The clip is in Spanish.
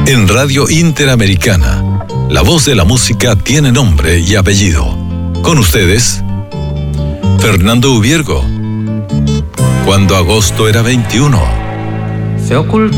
En Radio Interamericana, la voz de la música tiene nombre y apellido. Con ustedes, Fernando Ubiergo. Cuando agosto era 21. Se oculta